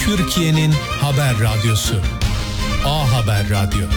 Türkiye'nin haber radyosu. A Haber Radyo.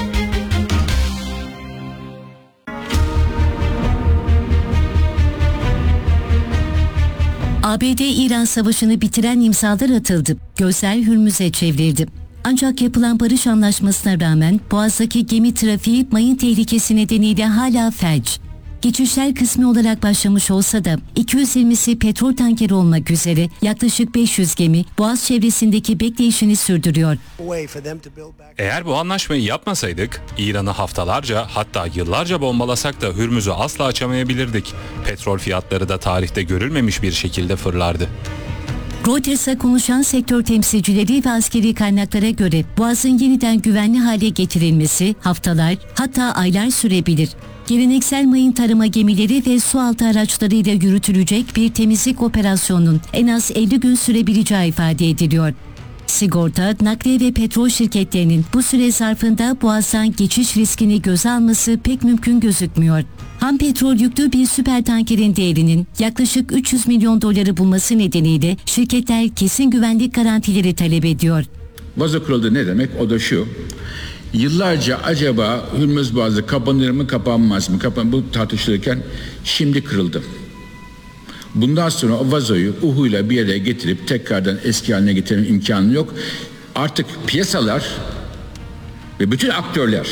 ABD-İran savaşını bitiren imzalar atıldı. Gözler Hürmüz'e çevrildi. Ancak yapılan barış anlaşmasına rağmen Boğaz'daki gemi trafiği mayın tehlikesi nedeniyle hala felç. Geçişler kısmi olarak başlamış olsa da 220'si petrol tankeri olmak üzere yaklaşık 500 gemi Boğaz çevresindeki bekleyişini sürdürüyor. Eğer bu anlaşmayı yapmasaydık İran'ı haftalarca hatta yıllarca bombalasak da Hürmüz'ü asla açamayabilirdik. Petrol fiyatları da tarihte görülmemiş bir şekilde fırlardı. Reuters'a konuşan sektör temsilcileri ve askeri kaynaklara göre Boğaz'ın yeniden güvenli hale getirilmesi haftalar hatta aylar sürebilir. Geleneksel mayın tarıma gemileri ve sualtı araçlarıyla yürütülecek bir temizlik operasyonunun en az 50 gün sürebileceği ifade ediliyor. Sigorta, nakliye ve petrol şirketlerinin bu süre zarfında Boğaz'dan geçiş riskini göze alması pek mümkün gözükmüyor. Ham petrol yüklü bir süpertankerin değerinin yaklaşık 300 milyon doları bulması nedeniyle şirketler kesin güvenlik garantileri talep ediyor. Vazo kırıldı ne demek? O da şu. Yıllarca acaba Hürmüz Boğazı kapanır mı kapanmaz mı? Bu tartışılırken şimdi kırıldı. Bundan sonra o vazoyu uhuyla bir yere getirip tekrardan eski haline getirme imkanı yok. Artık piyasalar ve bütün aktörler,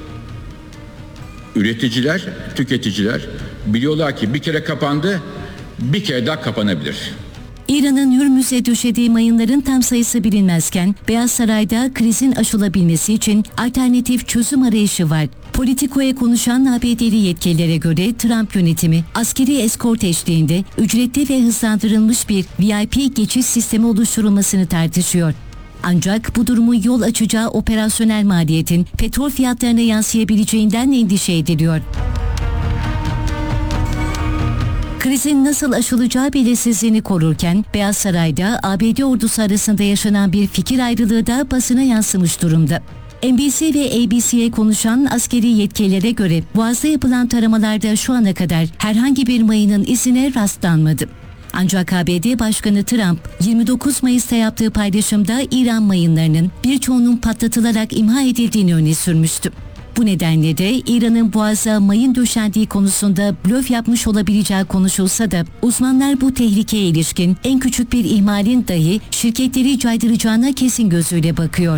üreticiler, tüketiciler biliyorlar ki bir kere kapandı, bir kere daha kapanabilir. İran'ın Hürmüz'e döşediği mayınların tam sayısı bilinmezken Beyaz Saray'da krizin aşılabilmesi için alternatif çözüm arayışı var. Politico'ya konuşan ABD'li yetkililere göre Trump yönetimi askeri eskort eşliğinde ücretli ve hızlandırılmış bir VIP geçiş sistemi oluşturulmasını tartışıyor. Ancak bu durumun yol açacağı operasyonel maliyetin petrol fiyatlarına yansıyabileceğinden endişe ediliyor. Krizin nasıl aşılacağı belirsizliğini korurken Beyaz Saray'da ABD ordusu arasında yaşanan bir fikir ayrılığı da basına yansımış durumda. NBC ve ABC'ye konuşan askeri yetkililere göre Boğaz'da yapılan taramalarda şu ana kadar herhangi bir mayının izine rastlanmadı. Ancak ABD Başkanı Trump 29 Mayıs'ta yaptığı paylaşımda İran mayınlarının birçoğunun patlatılarak imha edildiğini öne sürmüştü. Bu nedenle de İran'ın Boğaz'a mayın döşendiği konusunda blöf yapmış olabileceği konuşulsa da uzmanlar bu tehlikeye ilişkin en küçük bir ihmalin dahi şirketleri caydıracağına kesin gözüyle bakıyor.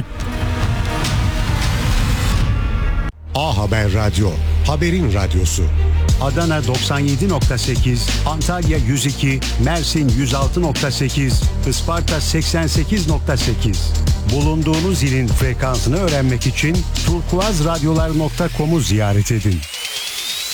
A Haber Radyo, haberin radyosu. Adana 97.8, Antalya 102, Mersin 106.8, Isparta 88.8. Bulunduğunuz ilin frekansını öğrenmek için turkuazradyolar.com'u ziyaret edin.